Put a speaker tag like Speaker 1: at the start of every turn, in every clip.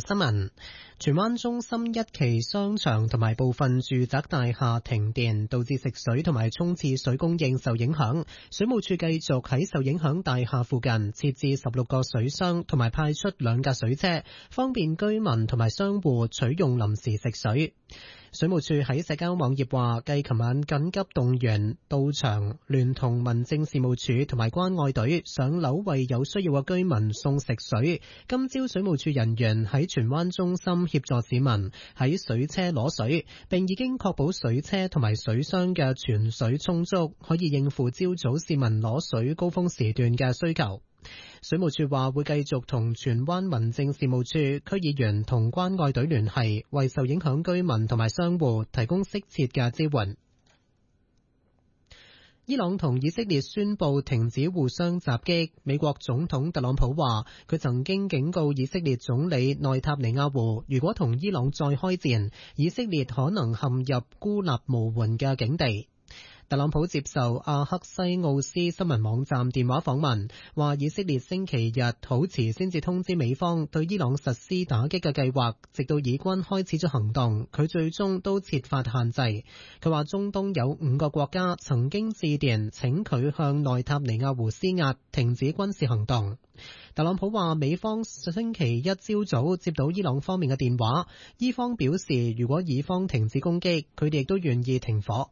Speaker 1: 新聞。荃灣中心一期商場同埋部分住宅大廈停電，導致食水同埋沖廁水供應受影響。水務署繼續喺受影響大廈附近設置16個水箱，同埋派出2架水車，方便居民同埋商戶取用臨時食水。水務署喺社交網頁話，繼琴晚緊急動員到場，聯同民政事務處同埋關愛隊上樓為有需要嘅居民送食水。今朝水務署人員喺荃灣中心協助市民喺水車攞水，並已經確保水車同埋水箱嘅存水充足，可以應付朝早市民攞水高峰時段嘅需求。水務署話會繼續同荃灣民政事務處、區議員同關愛隊聯繫，為受影響居民同埋商戶提供適切嘅支援。伊朗同以色列宣布停止互相襲擊。美國總統特朗普話，佢曾經警告以色列總理內塔尼亞胡，如果同伊朗再開戰，以色列可能陷入孤立無援嘅境地。特朗普接受阿克西奧斯新聞網站電話訪問，話以色列星期日好遲先至通知美方對伊朗實施打擊嘅計劃，直到以軍開始咗行動，佢最終都設法限制。佢話中東有5個國家曾經致電請佢向內塔尼亞胡施壓，停止軍事行動。特朗普話美方星期一朝早接到伊朗方面嘅電話，伊方表示如果以方停止攻擊，佢哋亦都願意停火。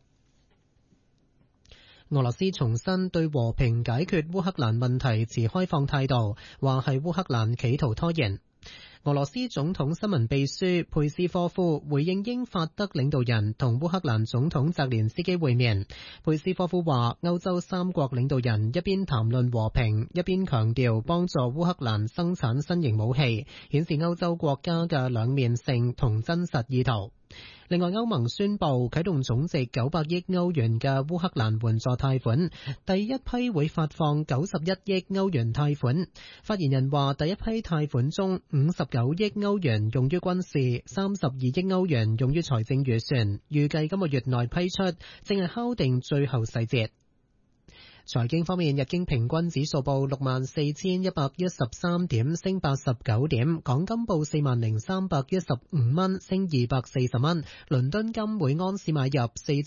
Speaker 1: 俄羅斯重申對和平解決烏克蘭問題持開放態度，話係烏克蘭企圖拖延。俄羅斯總統新聞秘書佩斯科夫回應英法德領導人同烏克蘭總統澤連斯基會面。佩斯科夫話，歐洲3國領導人一邊談論和平，一邊強調幫助烏克蘭生產新型武器，顯示歐洲國家嘅兩面性同真實意圖。另外，歐盟宣布啟動總值900億歐元嘅烏克蘭援助貸款，第一批會發放91億歐元貸款。發言人話，第一批貸款中59億歐元用於軍事，32億歐元用於財政預算，預計今個月內批出，正係敲定最後細節。財經方面，日經平均指數報64,113點，升89點；港金報40,315蚊，升240蚊；倫敦金每盎司買入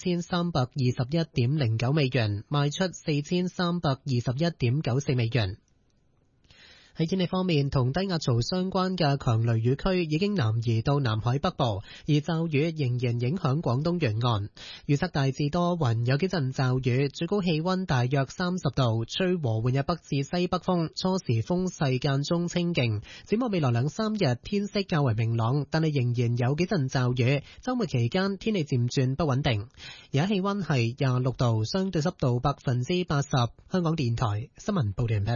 Speaker 1: 4321.09美元，賣出4321.94美元。喺天氣方面，同低壓槽相關嘅強雷雨區已經南移到南海北部，而驟雨仍然影響廣東沿岸。預測大致多雲，有幾陣驟雨，最高氣溫大約30度，吹和緩嘅北至西北風，初時風勢間中清勁。展望未來2-3日，天色較為明朗，但係仍然有幾陣驟雨。週末期間天氣漸轉不穩定。而家氣溫係26度，相對濕度80%。香港電台新聞報道完畢。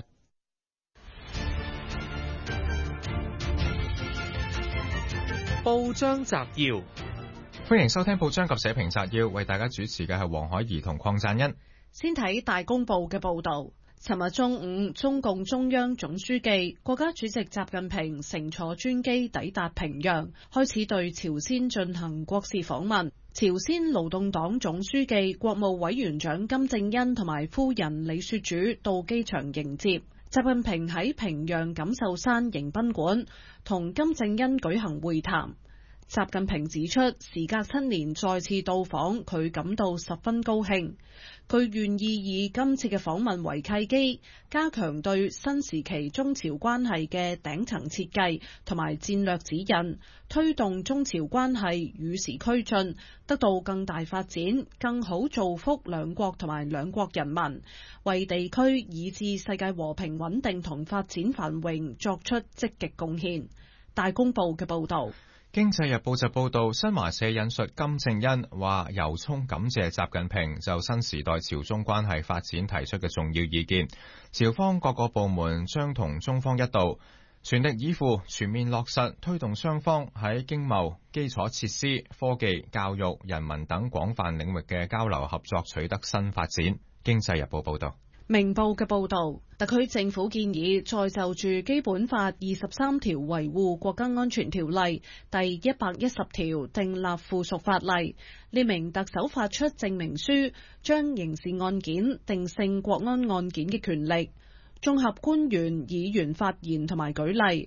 Speaker 2: 報章摘要，歡迎收聽報章及社評摘要，為大家主持嘅係黃海怡同鄺贊恩。
Speaker 3: 先睇大公報嘅報道，尋日中午，中共中央總書記、國家主席習近平乘坐專機抵達平壤，開始對朝鮮進行國事訪問。朝鮮勞動黨總書記、國務委員長金正恩同埋夫人李雪主到機場迎接。習近平喺平壤錦繡山迎賓館同金正恩舉行會談。習近平指出，時隔7年再次到訪，佢感到十分高興。佢願意以今次嘅訪問為契機，加強對新時期中朝關係嘅頂層設計同埋戰略指引，推動中朝關係與時俱進，得到更大發展，更好造福兩國同埋兩國人民，為地區以至世界和平穩定同發展繁榮作出積極貢獻。大公報嘅報導。
Speaker 2: 經濟日報就報道，新華社引述金正恩話，由衷感謝習近平就新時代朝中關係發展提出嘅重要意見，朝方各個部門將同中方一道，全力以赴全面落實推動雙方喺經貿、基礎設施、科技、教育、人民等廣泛領域嘅交流合作取得新發展。經濟日報報道。
Speaker 3: 明報嘅報導，特區政府建議再就住基本法23條維護國家安全條例第110條訂立附屬法例，列明特首發出證明書將刑事案件定性國安案件嘅權力。綜合官員、議員發言同埋舉例，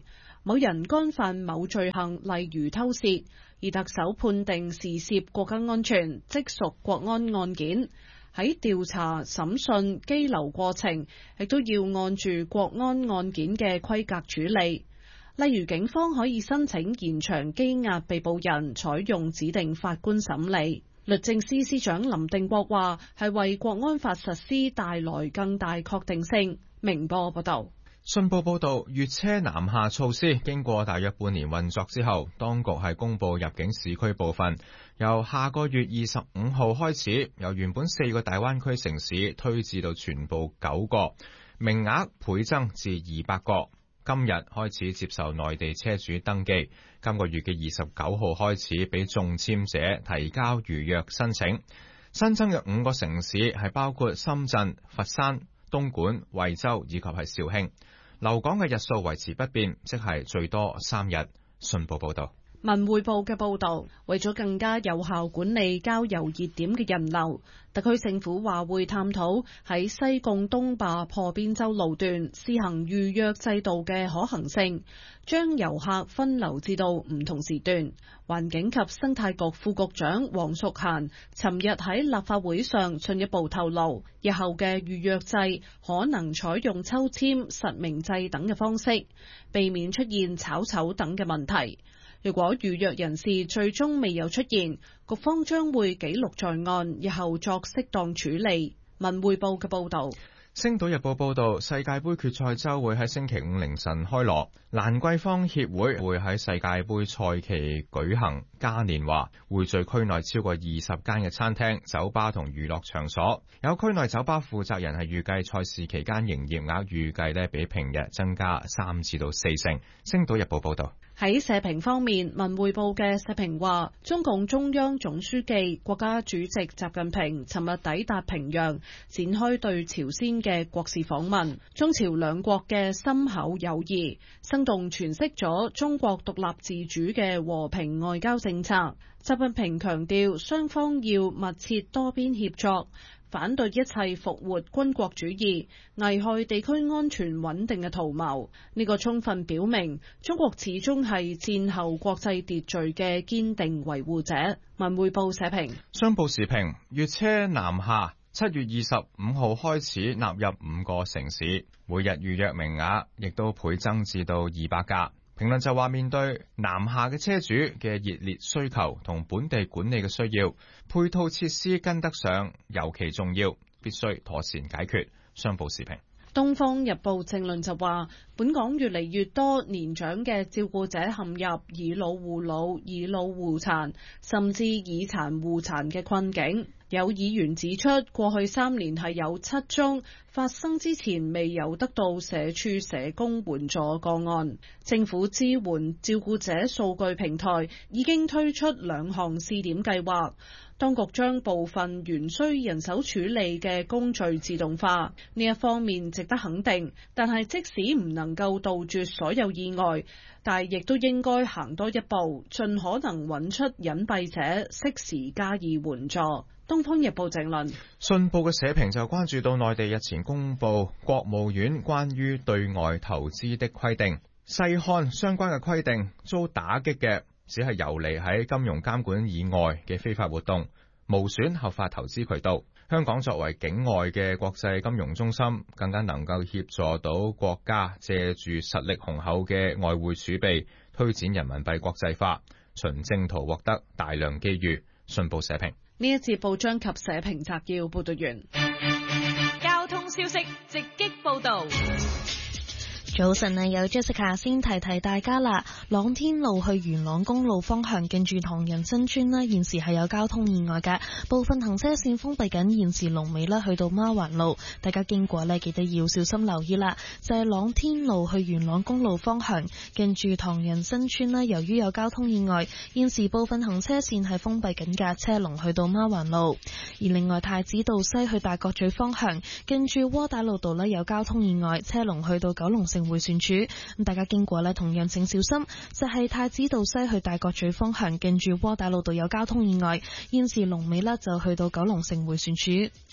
Speaker 3: 某人干犯某罪行，例如偷竊，而特首判定事涉國家安全，即屬國安案件。喺調查、審訊、羈留過程，亦都要按住國安案件嘅規格處理。例如，警方可以申請延長羈押被捕人，採用指定法官審理。律政司司長林定國話，係為國安法實施帶來更大確定性。明報報道。
Speaker 2: 信報報導，粵車南下措施經過大約半年運作之後，當局係公佈入境市區部分，由下個月25號開始，由原本4個大灣區城市推至到全部9個，名額倍增至200個。今日開始接受內地車主登記，今個月嘅29號開始俾中簽者提交預約申請。新增嘅5個城市係包括深圳、佛山、東莞、惠州以及係肇慶。留港嘅日數維持不變，即係最多3日。信報報道。
Speaker 3: 文匯報嘅報導，為咗更加有效管理郊遊熱點嘅人流，特區政府話會探討喺西貢東壩破邊洲路段試行預約制度嘅可行性，將遊客分流至到唔同時段。環境及生態局副局長黃淑嫻尋日喺立法會上進一步透露，日後嘅預約制可能採用抽籤、實名制等嘅方式，避免出現炒籌等嘅問題。如果預約人士最終未有出現，局方將會記錄在案，日後作適當處理。文匯報嘅報導。
Speaker 2: 星島日報報導，世界盃決賽周會喺星期五凌晨開鑼，蘭桂坊協會會喺世界盃賽期舉行嘉年華，匯聚區內超過20間嘅餐廳、酒吧同娛樂場所。有區內酒吧負責人係預計賽事期間營業額預計比平日增加3至到4成。星島日報報導。
Speaker 3: 喺社評方面，文匯報嘅社評話，中共中央總書記、國家主席習近平尋日抵達平壤，展開對朝鮮嘅國事訪問。中朝兩國嘅深厚友誼，生動詮釋咗中國獨立自主嘅和平外交政策。習近平強調，雙方要密切多邊協作，反對一切復活軍國主義、危害地區安全穩定嘅圖謀。呢個充分表明，中國始終係戰後國際秩序嘅堅定維護者。文匯報社評。
Speaker 2: 商報時評，粵車南下7月25號開始納入5個城市，每日預約名額亦都倍增至到200架。評論就話，面對南下嘅車主嘅熱烈需求同本地管理嘅需要，配套設施跟得上尤其重要，必須妥善解決。商報時評。
Speaker 3: 東方日報正論就話，本港越嚟越多年長嘅照顧者陷入以老護老、以老護殘，甚至以殘護殘嘅困境。有議員指出，過去3年係有7宗發生之前未有得到社署社工援助個案。政府支援照顧者數據平台已經推出2項試點計劃，當局將部分原需人手處理嘅工序自動化，呢一方面值得肯定。但係即使唔能夠杜絕所有意外，但係亦都應該行多一步，盡可能揾出隱蔽者，適時加以援助。東方日報正論。
Speaker 2: 信報嘅社評就關注到內地日前公布國務院關於對外投資的規定，細看相關嘅規定，遭打擊嘅只係游離喺金融監管以外嘅非法活動，無損合法投資渠道。香港作為境外嘅國際金融中心，更加能夠協助到國家借住實力雄厚嘅外匯儲備，推展人民幣國際化，循正途獲得大量機遇。信報社評。
Speaker 3: 呢一節報章及社評摘要報道完。
Speaker 4: 交通消息直擊報道。
Speaker 5: 早晨啊，有 Jessica 先提提大家啦。朗天路去元朗公路方向，近住唐人新村啦，現時係有交通意外嘅，部分行車線封閉緊。現時龍尾啦，去到孖環路，大家經過呢，記得要小心留意啦。就係朗天路去元朗公路方向，近住唐人新村啦，由於有交通意外，現時部分行車線係封閉緊嘅，車龍去到孖環路。而另外太子道西去大角咀方向，近住窩打老道呢，有交通意外，車龍去到九龍城迴旋處，咁大家經過呢，同樣請小心。就係太子道西去大角咀方向，近住窩打老道有交通意外，現時龍尾呢就去到九龍城迴旋處。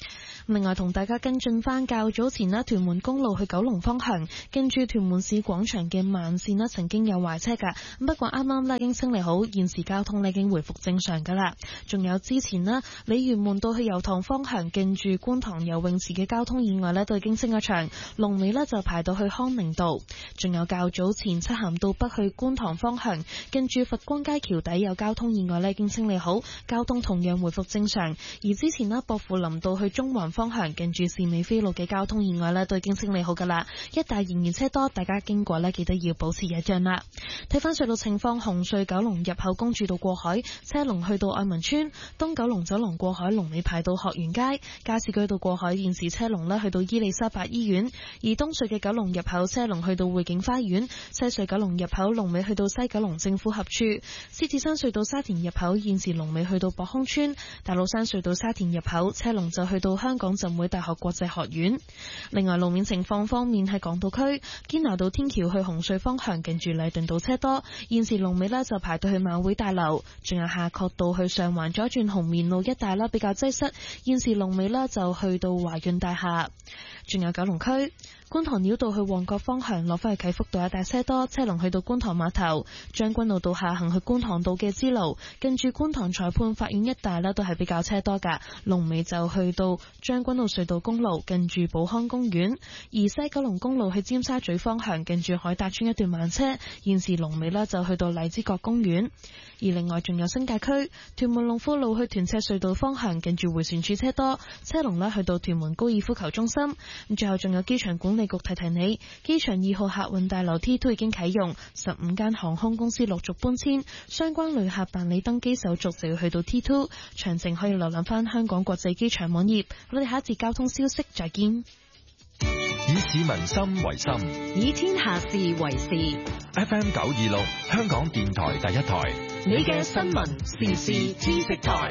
Speaker 5: 另外同大家跟進翻較早前啦，屯門公路去九龍方向，跟住屯門市廣場嘅慢線啦，曾經有壞車㗎，不過啱啱已經清理好，現時交通已經回復正常㗎啦。仲有之前啦，鯉魚門道去油塘方向，跟住觀塘游泳池嘅交通意外咧都已經清咗場，龍尾咧就排到去康寧道。仲有較早前漆咸道北去觀塘方向，跟住佛光街橋底有交通意外咧已經清理好，交通同樣回復正常。而之前啦，薄扶林道去中環方向，跟住士美菲路嘅交通意外咧都已經清理好噶啦，一帶仍然車多，大家經過咧記得要保持忍讓啦。睇翻隧道情況，紅隧九龍入口公主道過海，車龍去到愛民村；東九龍走廊過海龍尾排到學園街，加士居道過海現時車龍咧去到伊利沙伯醫院；而東隧嘅九龍入口車龍去到匯景花園，西隧九龍入口龍尾去到西九龍政府合署，獅子山隧道沙田入口現時龍尾去到博康村，大老山隧道沙田入口車龍就去到香港浸會大學國際學院。另外路面情況方面，喺港島區堅拿道天橋去紅隧方向，近住禮頓道車多，現時龍尾呢就排到去馬會大樓，仲有夏慤道去上環左轉紅棉路一帶啦比較擠塞，現時龍尾呢就去到華潤大廈。仲有九龍區觀塘繞道去旺角方向，落返去啟福道一帶車多，車龍去到觀塘碼頭；將軍澳道下行去觀塘道嘅支路，跟住觀塘裁判法院一帶呢都係比較車多噶，龍尾就去到將軍澳隧道公路，跟住寶康公園；而西九龍公路去尖沙咀方向，跟住海達村一段慢車，現時龍尾呢就去到荔枝角公園。而另外仲有新界區屯門龍富路去屯赤隧道方向，跟住迴旋處車多，車龍呢去到屯門高爾夫球中心。咁最後仲有機場管理局提提你，機場2號客運大樓 T2 已經啟用，15間航空公司陸續搬遷，相關旅客辦理登機手續就要去到 T2， 詳情可以瀏覽翻香港國際機場網頁。我哋下一節交通消息再見。
Speaker 6: 以市民心為心，
Speaker 4: 以天下事為事。
Speaker 6: FM 926香港電台第一台，
Speaker 4: 你嘅新聞時事知識台。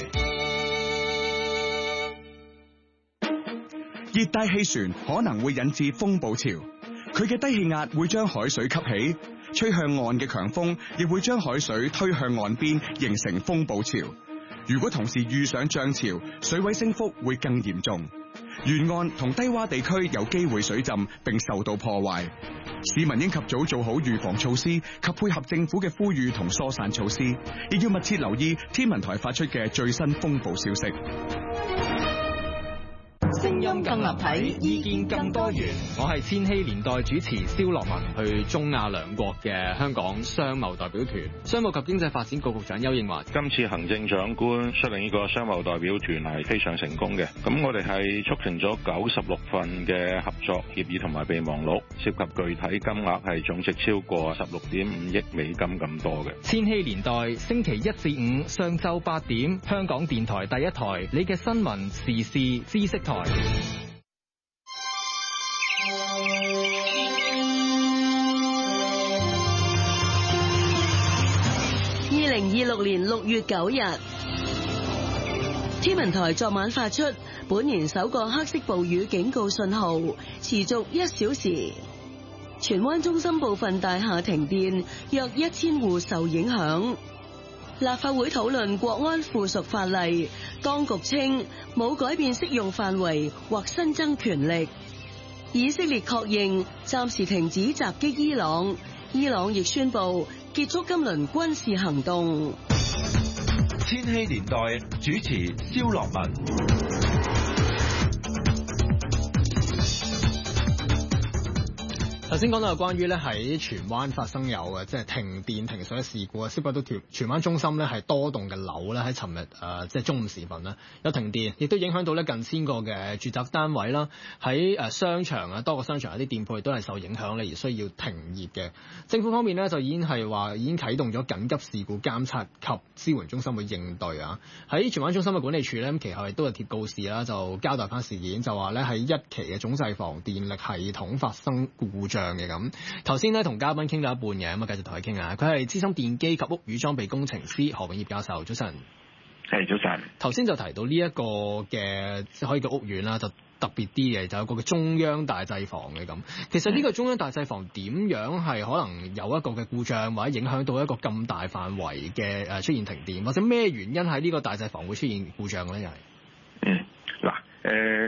Speaker 7: 熱帶氣旋可能會引致風暴潮，佢嘅低氣壓會將海水吸起，吹向岸嘅強風亦會將海水推向岸邊，形成風暴潮。如果同時遇上漲潮，水位升幅會更嚴重，沿岸同低洼地區有機會水浸並受到破壞。市民應及早做好預防措施及配合政府嘅呼籲同疏散措施，亦要密切留意天文台發出嘅最新風暴消息。
Speaker 8: 聲音更立體，意見更多元。我係千禧年代主持蕭樂文，去中亞兩國嘅香港商貿代表團。商務及經濟發展局局長丘應樺，
Speaker 9: 今次行政長官率領呢個商貿代表團係非常成功嘅。咁我哋係促成咗96份嘅合作協議同埋備忘錄，涉及具體金額係總值超過16.5億美金咁多嘅。
Speaker 8: 千禧年代星期1至5上晝8點，香港電台第一台，你嘅新聞時事知識台。
Speaker 10: 2026年6月9日，天文台昨晚發出本年首個黑色暴雨警告信號，持續1小時。荃灣中心部分大廈停電，約1000戶受影響。立法會討論國安附屬法例，當局稱冇改變適用範圍或新增權力。以色列確認暫時停止襲擊伊朗，伊朗亦宣布結束今輪軍事行動。
Speaker 6: 千禧年代主持蕭樂文。
Speaker 11: 頭先講到有關於咧喺荃灣發生有嘅即係停電停水嘅事故啊，涉及到荃灣中心咧係多棟嘅樓咧喺尋日即係中午時分啦有停電，亦都影響到咧近1000個嘅住宅單位啦，喺商場啊多個商場有啲店鋪都係受影響咧而需要停業嘅。政府方面咧就已經啟動咗緊急事故監察及支援中心去應對啊。喺荃灣中心嘅管理處咧，其後亦都有貼告示啦，就交代翻事件，就話咧喺1期嘅總掣房電力系統發生故障嘅咁。頭先咧同嘉賓傾到一半嘅，咁啊繼續同佢傾下。佢係資深電機及屋宇裝備工程師何永業教授，早晨。
Speaker 12: 係早晨。頭
Speaker 11: 先就提到呢一個嘅即係可以嘅屋苑啦，就特別啲嘅，就有個中央大製房嘅咁。其實呢個中央大製房點樣係可能有一個嘅故障，或者影響到一個咁大範圍嘅出現停電，或者咩原因喺呢個大製房會出現故障咧？又係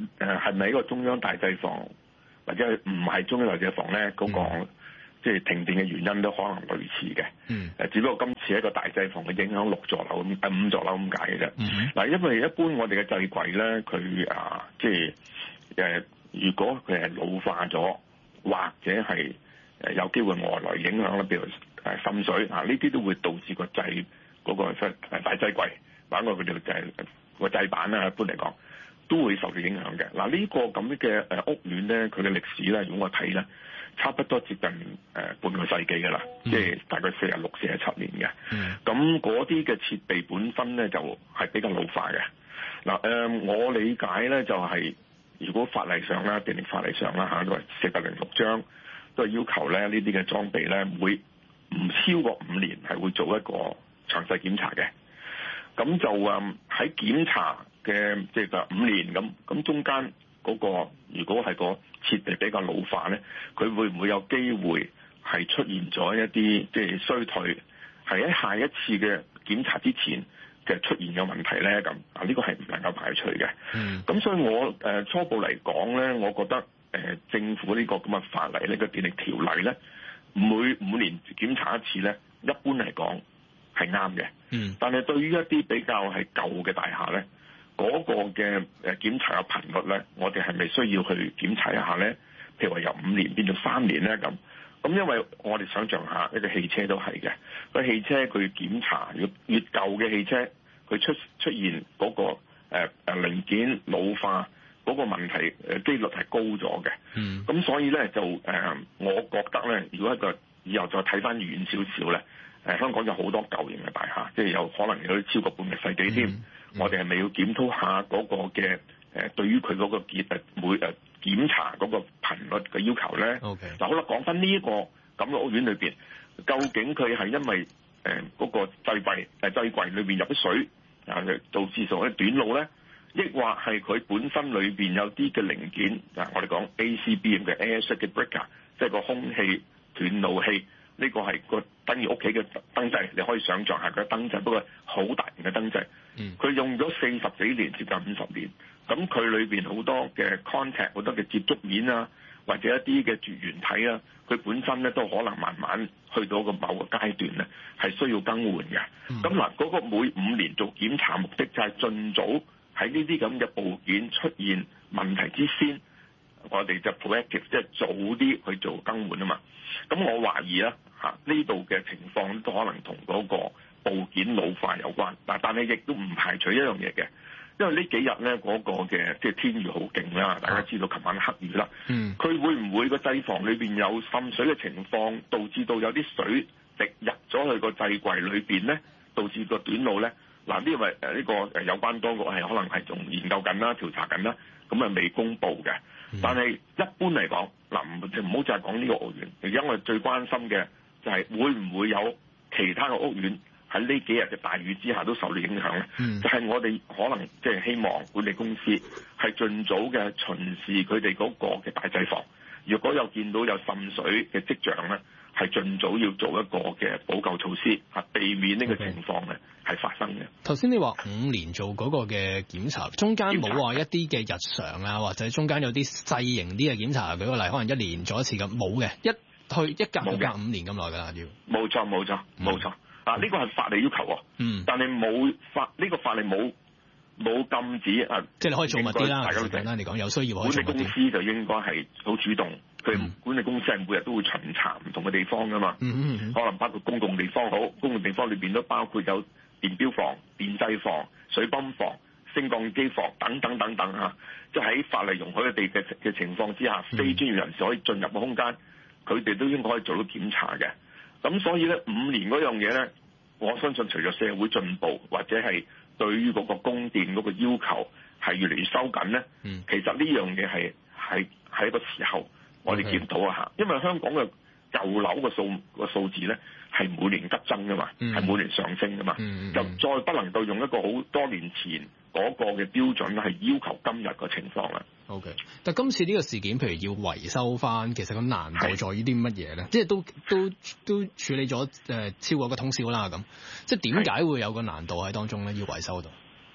Speaker 12: 係咪一個中央大製房或者唔係中央大製房咧？嗰個即係停電嘅原因都可能類似嘅。只不過今次一個大製房嘅影響5座樓咁解嘅啫。嗱，因為一般我哋嘅製櫃咧，佢即係如果佢係老化咗，或者係有機會外來影響啦，譬如滲水呢啲都會導致個製嗰個大製櫃，或者佢哋就係個製板啦，一般嚟講都會受到影響嘅。嗱，呢個咁嘅屋苑咧，佢嘅歷史咧，如果我睇咧，差不多接近半個世紀㗎啦，即係大概46、47年嘅。咁嗰啲嘅設備本身咧就係比較老化嘅。嗱，我理解咧就係如果法例上啦，電力法例上啦嚇，都係406章都係要求咧呢啲嘅裝備咧會唔超過5年係會做一個詳細檢查嘅。咁就喺檢查嘅即係5年咁中間嗰個如果係個設備比較老化咧，佢會唔會有機會係出現咗一啲即係衰退，係喺下一次嘅檢查之前嘅出現嘅問題咧？咁呢個係唔能夠排除嘅。咁所以我初步嚟講咧，我覺得政府呢個咁嘅法例呢個電力條例咧，每5年檢查一次咧，一般嚟講係啱嘅。但係對於一啲比較係舊嘅大廈咧，嗰個嘅檢查嘅頻率咧，我哋係咪需要去檢查一下咧？譬如話由5年變到3年咧咁。因為我哋想象下一個汽車都係嘅，個汽車佢檢查越舊嘅汽車，佢出現嗰個零件老化嗰個問題機率係高咗嘅。咁所以咧就我覺得咧，如果以後再睇翻遠少少咧，香港有好多舊型嘅大廈，即係有可能有啲超過半個世紀添。我哋係咪要檢討下嗰個嘅對於佢嗰個檢查嗰個頻率嘅要求咧？嗱，好啦，講翻呢一個咁嘅屋苑裏邊，究竟佢係因為嗰個製櫃裏邊入咗水導致咗短路咧，抑或係佢本身裏邊有啲嘅零件我哋講 ACB 嘅 Air Circuit Breaker， 即係個空氣斷路器。呢個係個等於屋企嘅燈掣，你可以想像下個燈掣，不過好大型嘅燈掣。佢用咗40幾年，接近50年。咁佢裏邊好多嘅 contact， 好多嘅接觸面啊，或者一啲嘅絕緣體啊，佢本身咧都可能慢慢去到個某個階段咧，係需要更換嘅。咁嗱，嗰個每5年做檢查，目的就係盡早喺呢啲咁嘅部件出現問題之先，我哋就 proactive， 即係早啲去做更換啊嘛。咁我懷疑啦呢度嘅情況都可能同嗰個部件老化有關。但係亦都唔排除一樣嘢嘅，因為呢幾日咧嗰個嘅即係天雨好勁啦，大家知道琴晚黑雨啦。佢會唔會個製房裏邊有滲水嘅情況，導致到有啲水滴入咗去個製櫃裏邊咧，導致個短路咧？嗱，呢個呢個有關當局係可能係仲研究緊啦、調查緊啦，咁未公布嘅。但係一般嚟講，嗱唔好就係講呢個屋苑，因為最關心嘅就係會唔會有其他嘅屋苑喺呢幾日嘅大雨之下都受到影響咧？就係我哋可能即係希望管理公司係盡早嘅巡視佢哋嗰個嘅大製房，如果有見到有滲水嘅跡象咧，係盡早要做一個嘅補救措施，避免呢個情況咧係發生嘅。
Speaker 11: 頭先你話5年做嗰個嘅檢查，中間冇話一啲嘅日常啊，或者中間有啲細型啲嘅檢查，舉個例，可能1年做一次咁，冇嘅，一隔5年咁耐㗎啦，要。冇錯。呢個係法例要求喎。但係呢個法例冇禁止即係你可以做密啲啦。大家簡單嚟講，有需要可以做密啲。
Speaker 12: 管理公司就應該係好主動。佢管理公司係每日都會巡查唔同嘅地方㗎嘛。可能包括公共地方好，公共地方裏邊都包括有電錶房、電掣房、水泵房、升降機房等等嚇。即係喺法例容許嘅情況之下，非專業人士可以進入個空間，佢哋都應該可以做到檢查嘅。咁所以咧，5年嗰樣嘢咧，我相信隨著社會進步或者係對於嗰個供電嗰個要求係越嚟越收緊咧，其實呢樣嘢係一個時候我哋檢討一下，因為香港嘅舊樓個數字咧係每年急增噶嘛，係每年上升噶嘛，就再不能夠用一個好多年前嗰個嘅標準係要求今日個情況啦。
Speaker 11: OK， 但今次呢個事件，譬如要維修翻，其實個難度在於啲乜嘢咧？即係都處理咗超過一個通宵啦，咁即係點解會有個難度喺當中咧？要維修到？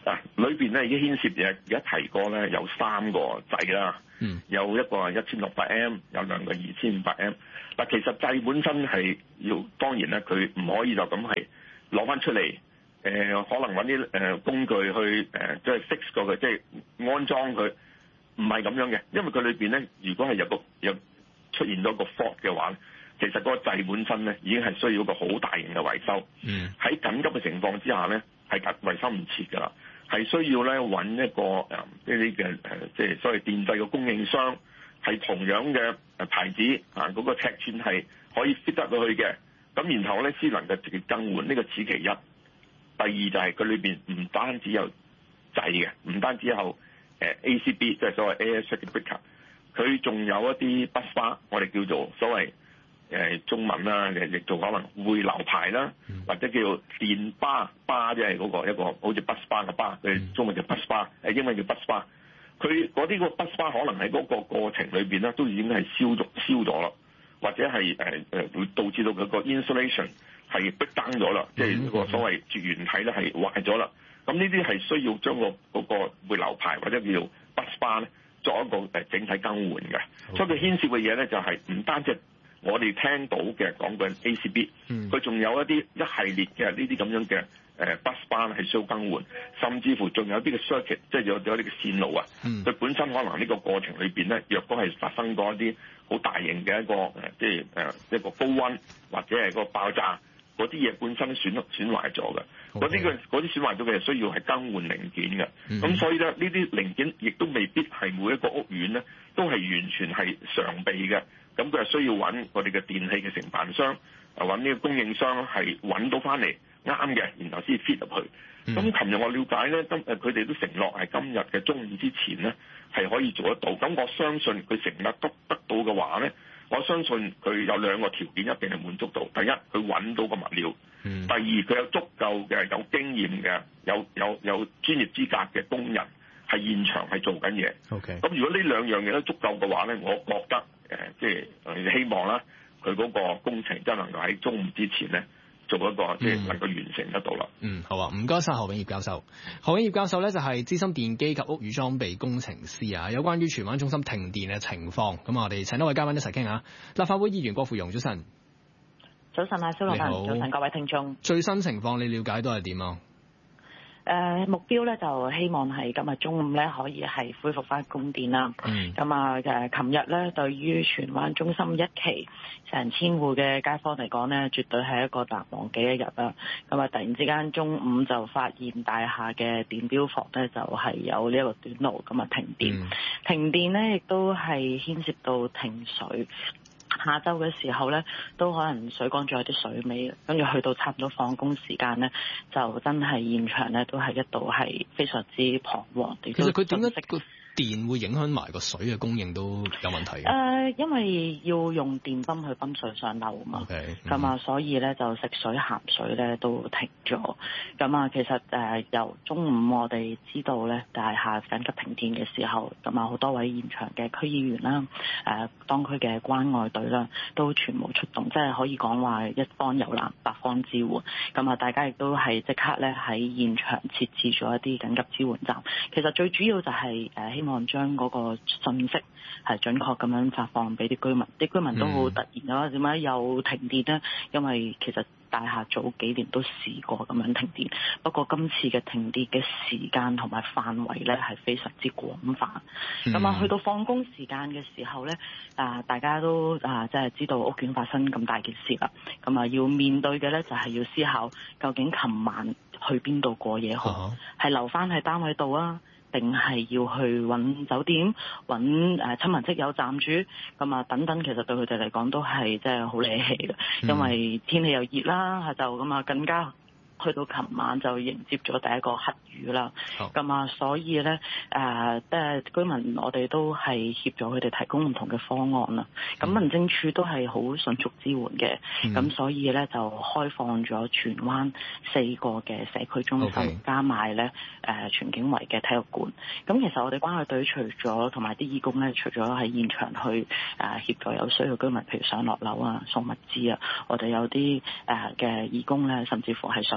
Speaker 12: 裏邊咧已經牽涉嘅，而家提過咧有3個掣啦，有一個係1600M，有2個2500M。嗱，其實掣本身係要，當然咧佢唔可以就咁係攞翻出嚟，可能揾啲工具去即係 fix 過佢，即係安裝佢，唔係咁樣嘅，因為佢裏邊咧如果係有出現咗個 fault 嘅話，其實嗰個掣本身咧已經係需要一個好大型嘅維修。喺緊急嘅情況之下咧，係維修唔切㗎啦，係需要咧揾一個呢啲嘅即係所謂電掣嘅供應商，係同樣嘅牌子啊，嗰個尺寸係可以 fit 得到去嘅，咁然後咧先能夠直接更換，呢個此其一。第二就係佢裏邊唔單止有掣嘅，唔單止有ACB，即係所謂 Air Circuit Breaker， 佢仲有一啲 bus bar， 我哋叫做所謂中文啦，亦做可能回流牌啦，或者叫電巴，即係嗰個一個好似 bus bar 嘅巴，佢中文叫 bus bar， 英文叫 bus bar。佢嗰啲個 bus bar 可能喺嗰個過程裏邊咧，都已經係燒咗啦，或者係會導致到佢個 insulation 係逼燈咗啦，即係個所謂絕緣體咧係壞咗啦。咁呢啲係需要將嗰個回流牌或者叫做 bus bar 咧作一個整體更換嘅。所以佢牽涉嘅嘢咧就係唔單止我哋聽到嘅講緊 ACB， 佢仲有一系列嘅呢啲咁樣嘅bus bar 係需要更換，甚至乎仲有啲嘅 circuit， 即係有啲嘅線路啊。佢本身可能呢個過程裏邊咧，若果係發生過一啲好大型嘅一個即係一個高溫或者係個爆炸，嗰啲嘢本身損壞咗嘅，嗰啲損壞咗嘅需要係更換零件嘅。咁所以咧，呢啲零件亦都未必係每一個屋苑咧都係完全係常備嘅。咁佢係需要揾我哋嘅電器嘅承辦商，揾呢個供應商係揾到翻嚟啱嘅，然後先 fit 入去。咁琴日我了解咧，佢哋都承諾係今日嘅中午之前咧係可以做得到。咁我相信佢承諾得到嘅話咧，我相信佢有2個條件一定係滿足到。第一，佢揾到個物料；第二，佢有足夠嘅有經驗嘅有專業資格嘅工人係現場係做緊嘢。咁如果呢2樣嘢都足夠嘅話咧，我覺得即係希望啦，佢嗰個工程真能夠喺中午之前咧做一個即係能夠完成得到啦。
Speaker 11: 好啊，唔該晒何永業教授。何永業教授咧就係資深電機及屋宇裝備工程師啊。有關於荃灣中心停電嘅情況，咁我哋請多位嘉賓一齊傾下。立法會議員郭富庸，早晨。
Speaker 13: 早晨啊，蕭樂文，早晨各位聽眾。
Speaker 11: 最新情況你了解到係點啊？
Speaker 13: 目標咧就希望係今日中午咧可以係恢復翻供電啦。咁啊琴日咧對於荃灣中心1期成千戶嘅街坊嚟講咧，絕對係一個難忘嘅一日啦。咁啊突然之間中午就發現大廈嘅電錶房咧就係有呢一個短路，咁啊停電。停電咧亦都係牽涉到停水。下晝嘅時候咧，都可能水缸仲有啲水尾，跟住去到差唔多放工時間咧，就真係現場咧都係一度係非常之彷徨。其實
Speaker 11: 佢點解個電會影響埋個水嘅供應都有問題？
Speaker 13: 因為要用電泵去泵水上樓嘛，咁啊，所以咧就食水鹹水咧都停咗。咁啊，其實由中午我哋知道咧大廈緊急停電嘅時候，咁啊好多位現場嘅區議員啦、當區嘅關愛隊啦，都全部出動，即係可以講話一方有難八方支援。咁啊，大家亦都係即刻咧喺現場設置咗一啲緊急支援站。其實最主要就係希望將嗰個信息係準確咁樣發放俾啲居民，啲居民都好突然啊，點解又停電呢？因為其實大廈早幾年都試過咁樣停電，不過今次嘅停電嘅時間同埋範圍咧係非常之廣泛。咁啊，去到放工時間嘅時候咧，大家都即係知道屋苑發生咁大件事啦。咁啊，要面對嘅咧就係要思考究竟琴晚去邊度過夜好，係留翻喺單位度啊，定係要去揾酒店、揾親朋戚友暫住，咁啊等等，其實對佢哋嚟講都係即係好理氣嘅，因為天氣又熱啦，下晝咁啊更加。去到琴晚就迎接咗第一個黑雨啦，咁啊，所以咧居民我哋都係協助佢哋提供唔同嘅方案啦。咁民政處都係好迅速支援嘅，咁所以咧就開放咗荃灣4個嘅社區中心，加埋咧荃景圍嘅體育館。咁其實我哋關愛隊除咗同埋啲義工咧，除咗喺現場去協助有需要居民，譬如上落樓啊、送物資啊，我哋有啲嘅義工咧，甚至乎係上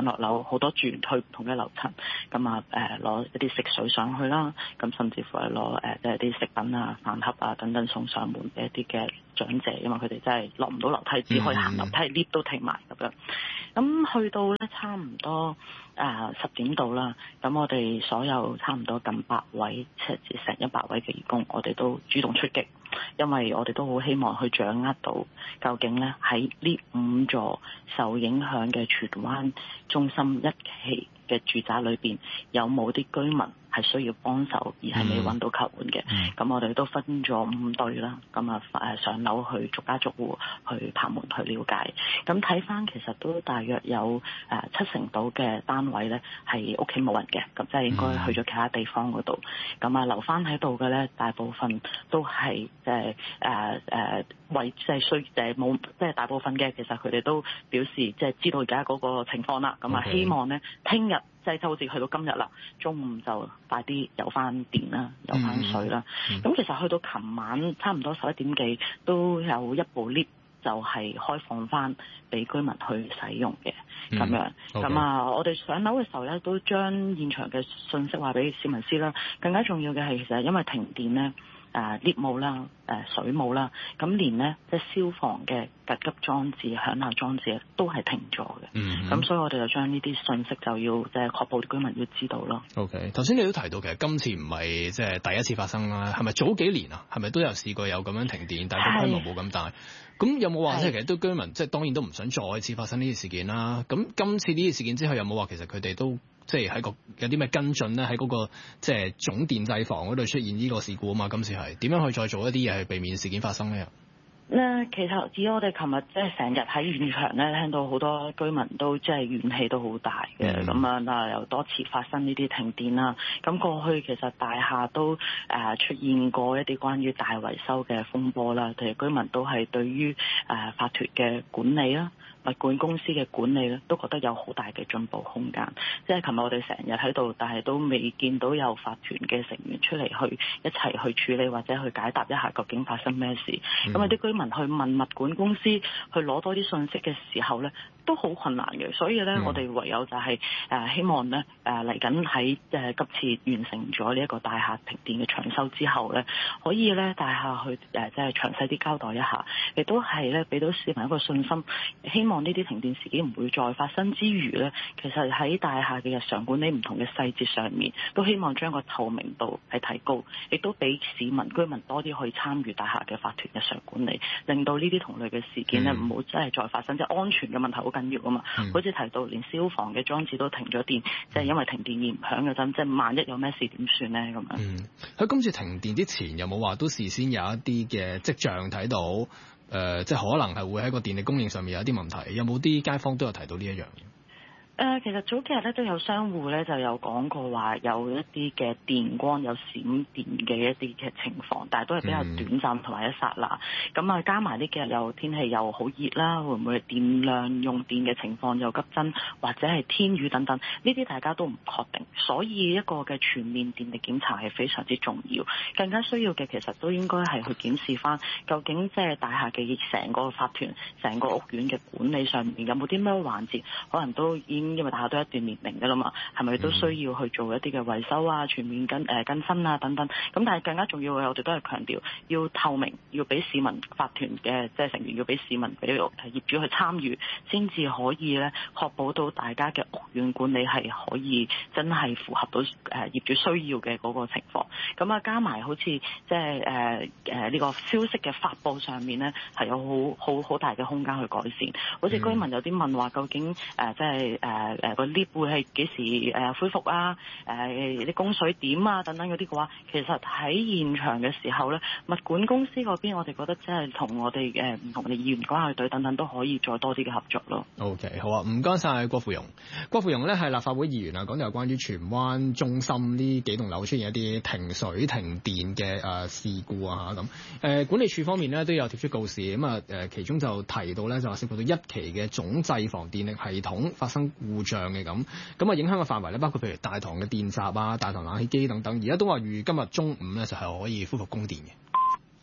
Speaker 13: 落樓，好多住員去唔同嘅樓層，咁攞一啲食水上去啦，咁甚至乎係攞即係啲食品啊、飯盒啊等等送上門嘅一啲嘅長者，因為佢哋真係落唔到樓梯，只可以行樓梯，lift 都停埋咁樣。咁去到咧差唔多10點到啦，咁我哋所有差唔多近100位，即係成100位嘅義工，我哋都主動出擊，因為我哋都好希望去掌握到究竟咧喺呢5座受影響嘅荃灣中心1期嘅住宅裏邊有冇啲居民係需要幫手而係未揾到救援嘅。咁我哋都分咗5隊啦，咁上樓去逐家逐戶去拍門去了解。咁睇翻其實都大約有70%到嘅單位咧係屋企冇人嘅，咁即係應該去咗其他地方嗰度。咁留翻喺度嘅咧，大部分都係即係為即係需冇即係大部分嘅，其實佢哋都表示即係知道而家嗰個情況啦。咁希望咧聽日。即係好似去到今日啦，中午就快啲有翻電啦，有翻水啦。咁其實去到琴晚差唔多11點幾，都有一部 lift 就係開放翻俾居民去使用嘅咁樣。咁我哋上樓嘅時候咧，都將現場嘅信息話俾市民知啦。更加重要嘅係其實因為停電咧。lift 冇啦，水冇啦，咁連呢即係消防嘅緊急裝置、響鬧裝置都係停咗嘅。咁所以我哋就將呢啲信息就要即係確保啲居民要知道咯。
Speaker 11: OK， 頭先你都提到其實今次唔係即係第一次發生啦，係咪早幾年啊？係咪都有試過有咁樣停電，但係個規模冇咁大？咁有冇話即係其實都居民即係當然都唔想再次發生呢啲事件啦？咁今次呢啲事件之後有冇話其實佢哋都即係喺有啲咩跟進咧？喺嗰個即係總電制房嗰度出現呢個事故啊嘛，今次係點樣去再做一啲嘢去避免事件發生咧？
Speaker 13: 其實以我哋琴日即係成日喺現場咧，聽到好多居民都即係怨氣都好大嘅，咁又多次發生呢啲停電啦。咁過去其實大廈都出現過一啲關於大維修嘅風波啦，譬如居民都係對於法團嘅管理啦、物管公司嘅管理咧，都覺得有好大嘅進步空間。即係琴日我哋成日喺度，但係都未見到有法團嘅成員出嚟去一齊去處理或者去解答一下究竟發生咩事。咁有啲居民去問物管公司去攞多啲信息嘅時候咧，都好困難嘅。所以咧，我哋唯有就係希望咧嚟緊喺今次完成咗呢一個大廈停電嘅搶修之後咧，可以咧大廈去即係詳細啲交代一下，亦都係咧俾到市民一個信心，希望呢啲停電事件唔會再發生之餘咧，其實喺大廈嘅日常管理唔同嘅細節上面，都希望將個透明度係提高，亦都俾市民居民多啲去參與大廈嘅法團日常管理，令到呢啲同類嘅事件咧唔好真係再發生。即係安全嘅問題好緊要啊嘛。好似提到連消防嘅裝置都停咗電，即係因為停電而唔響嗰陣，即係萬一有咩事點算咧咁樣。
Speaker 11: 喺今次停電之前有冇話都事先有一啲嘅跡象睇到？即係可能係會喺個電力供應上面有啲問題，有冇啲街坊都有提到呢一樣？
Speaker 13: 其實早幾日咧都有商戶咧就有講過話有一啲嘅電光有閃電嘅一啲嘅情況，但係都係比較短暫同埋一剎那。咁加埋呢幾日又天氣又好熱啦，會唔會電量用電嘅情況又急增，或者係天雨等等，呢啲大家都唔確定。所以一個嘅全面電力檢查係非常之重要。更加需要嘅其實都應該係去檢視翻究竟即係大廈嘅成個法團、成個屋苑嘅管理上面有冇啲咩環節可能都已經因為大家都一段年齡㗎啦嘛，係咪都需要去做一啲嘅維修啊、全面更新啊等等？咁但係更加重要嘅，我哋都係強調要透明，要俾市民法團嘅即係成員，要俾市民俾業主去參與，先至可以咧確保到大家嘅屋苑管理係可以真係符合到業主需要嘅嗰個情況。咁加埋好似即係呢個消息嘅發佈上面咧，係有好大嘅空間去改善。好似居民有啲問話，究竟即係個 lift 會係幾時恢復啊？啲供水點啊等等嗰啲嘅話，其實喺現場嘅時候咧，物管公司嗰邊我哋覺得即係同我哋唔同嘅議員關愛隊等等都可以再多啲嘅合作咯。
Speaker 11: OK， 好啊，唔該晒郭富容。郭富容咧係立法會議員啊，講到有關於荃灣中心呢幾棟樓出現一啲停水停電嘅事故啊咁。管理處方面咧都有貼出告示，咁其中就提到咧就話涉及到1期嘅總制房電力系統發生故障嘅咁影響嘅範圍咧，包括譬如大堂嘅電閘啊、大堂冷氣機等等，而家都話預今日中午咧就係可以恢復供電嘅。